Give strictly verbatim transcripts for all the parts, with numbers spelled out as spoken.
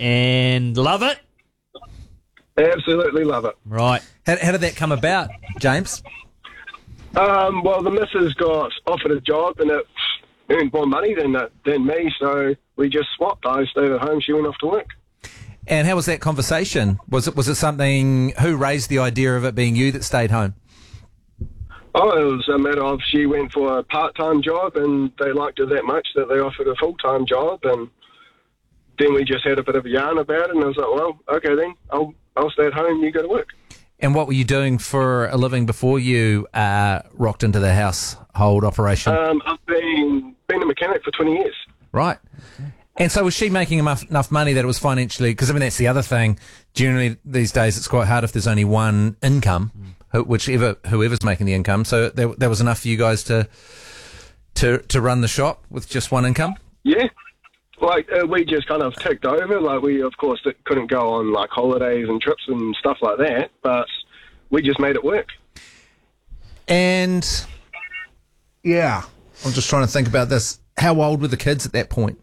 And love it? Absolutely love it. Right. How, how did that come about, James? Um, well, the missus got offered a job and it earned more money than uh, than me, so we just swapped. I stayed at home, she went off to work. And how was that conversation? Was it was it something, who raised the idea of it being you that stayed home? Oh, it was a matter of she went for a part-time job and they liked her that much that they offered a full-time job, and then we just had a bit of a yarn about it, and I was like, well, okay then, I'll, I'll stay at home, you go to work. And what were you doing for a living before you uh, rocked into the household operation? Um, I've been, been a mechanic for twenty years. Right. And so was she making enough, enough money that it was financially... Because, I mean, that's the other thing. Generally, these days, it's quite hard if there's only one income, who, whichever whoever's making the income. So there, there was enough for you guys to, to to run the shop with just one income? Yeah. Like, uh, we just kind of ticked over. Like, we, of course, couldn't go on, like, holidays and trips and stuff like that, but we just made it work. And, yeah, I'm just trying to think about this. How old were the kids at that point?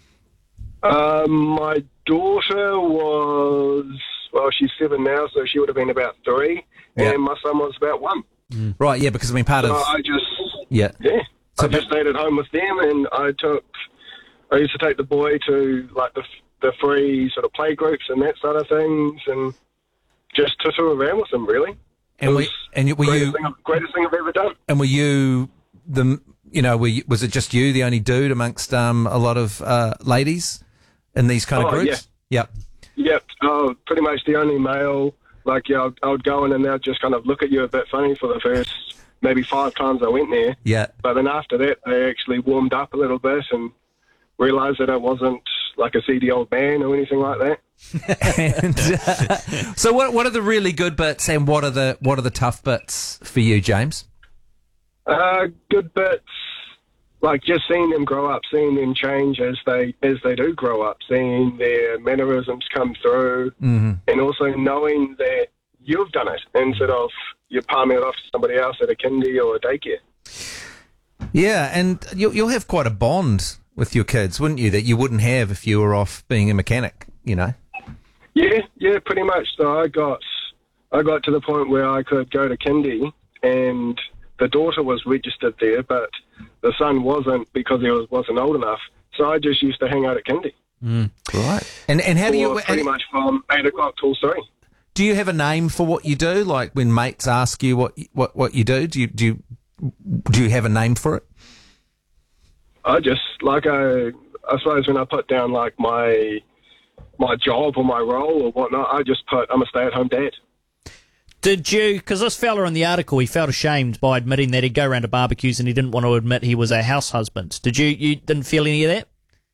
Um, my daughter was, well, she's seven now, so she would have been about three, Yeah. and my son was about one. Mm. Right, yeah, because, I mean, part So of... I just, Yeah. yeah, So I just stayed at home with them, and I took, I used to take the boy to, like, the the free sort of play groups and that sort of things, and just to tour around with them, really. And, It we, was and you- were greatest you... Thing, greatest thing I've ever done. And were you the, you know, were you, was it just you, the only dude amongst um, a lot of uh, ladies in these kind of Oh, groups? Yep. Yep, oh, pretty much the only male. Like, yeah, I would go in and they'd just kind of look at you a bit funny for the first maybe five times I went there. Yeah. But then after that, they actually warmed up a little bit and realised that I wasn't like a seedy old man or anything like that. and, uh, so what what are the really good bits and what are the what are the tough bits for you, James? Uh, good bits, like just seeing them grow up, seeing them change as they as they do grow up, seeing their mannerisms come through, Mm-hmm. and also knowing that you've done it instead of you're palming it off to somebody else at a kindy or a daycare. Yeah, and you'll, you'll have quite a bond with your kids, wouldn't you, that you wouldn't have if you were off being a mechanic, you know? Yeah, yeah, pretty much. So I got I got to the point where I could go to kindy, and the daughter was registered there, but the son wasn't because he was, wasn't old enough. So I just used to hang out at kindy. Mm. Right. And and how do you... For pretty and- much from eight o'clock till three. Do you have a name for what you do? Like when mates ask you what what, what you do, do you do you, do you have a name for it? I just, like, I, I suppose when I put down, like, my my job or my role or whatnot, I just put, I'm a stay-at-home dad. Did you, because this fella in the article, he felt ashamed by admitting that he'd go around to barbecues and he didn't want to admit he was a house husband. Did you, you didn't feel any of that?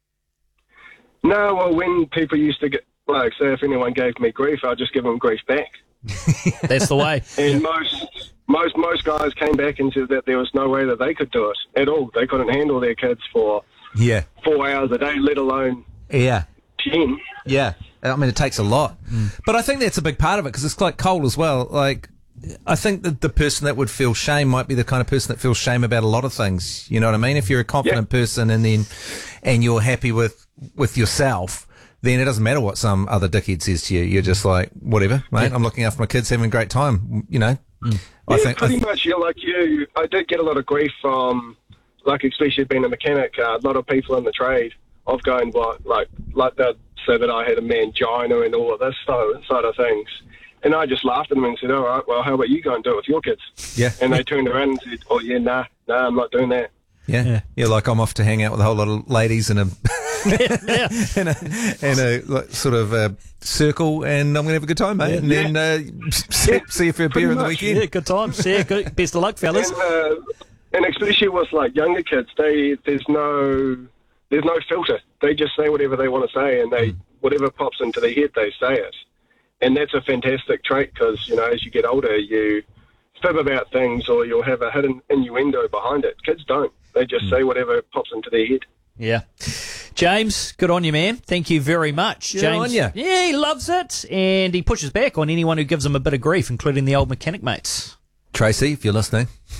No, well, when people used to get, like, say if anyone gave me grief, I'd just give them grief back. That's the way. And most most most guys came back and said that there was no way that they could do it at all. They couldn't handle their kids for Yeah. four hours a day, let alone Yeah. ten. Yeah. I mean, it takes a lot. But I think that's a big part of it because it's like Cole as well. Like, I think that the person that would feel shame might be the kind of person that feels shame about a lot of things. You know what I mean? If you're a confident Yeah. person and then and you're happy with, with yourself, then it doesn't matter what some other dickhead says to you. You're just like, whatever, mate. Yeah. I'm looking after my kids, having a great time. You know? Mm. I Yeah, think. I pretty th- much. Yeah, like you, I did get a lot of grief from, like, especially being a mechanic. Uh, a lot of people in the trade of going, what, like, like that, so that I had a mangina and all of this sort sort of things. And I just laughed at them and said, all right, well, how about you go and do it with your kids? Yeah. And they turned around and said, oh, yeah, nah, nah, I'm not doing that. Yeah. Yeah. yeah, like I'm off to hang out with a whole lot of ladies in a Yeah. in a, in a like, sort of uh circle, and I'm gonna have a good time, mate. And then uh, see, see you for a beer on the much, weekend. Yeah, good times. Yeah, good. Best of luck, fellas. And, uh, and especially with, like, younger kids, they there's no there's no filter. They just say whatever they want to say, and they whatever pops into their head, they say it. And that's a fantastic trait because, you know, as you get older, you fib about things or you'll have a hidden innuendo behind it. Kids don't. They just say whatever pops into their head. Yeah. James, good on you, man. Thank you very much. Good James, on ya. Yeah, he loves it, and he pushes back on anyone who gives him a bit of grief, including the old mechanic mates. Tracy, if you're listening,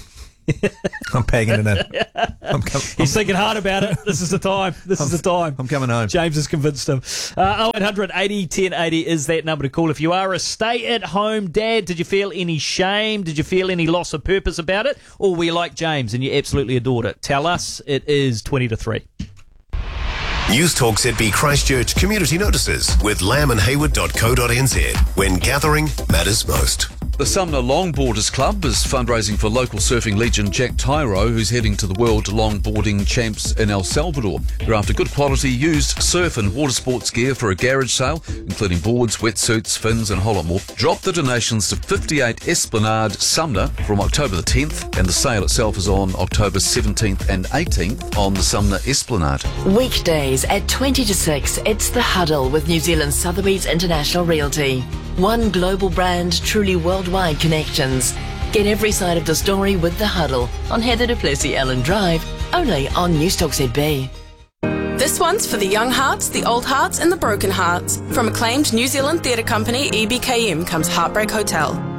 I'm pegging it in. I'm com- He's thinking hard about it. This is the time. This I'm, is the time. I'm coming home. James has convinced him. Uh, oh eight hundred eighty ten eighty is that number to call. If you are a stay-at-home dad, did you feel any shame? Did you feel any loss of purpose about it? Or were you like James and you absolutely adored it? Tell us. It is twenty to three. News Talk Z B Christchurch Community Notices with lamb and hayward dot co dot n z when gathering matters most. The Sumner Longboarders Club is fundraising for local surfing legend Jack Tyro, who's heading to the World Longboarding Champs in El Salvador. They're after good quality used surf and water sports gear for a garage sale, including boards, wetsuits, fins and a whole lot more. Drop the donations to fifty-eight Esplanade, Sumner from October the tenth, and the sale itself is on October seventeenth and eighteenth on the Sumner Esplanade. Weekdays at twenty to six, it's The Huddle with New Zealand Sotheby's International Realty. One global brand, truly worldwide connections. Get every side of the story with The Huddle on Heather du Plessis Ellen Drive, only on News Talk Z B. This one's for the young hearts, the old hearts and the broken hearts. From acclaimed New Zealand theatre company E B K M comes Heartbreak Hotel.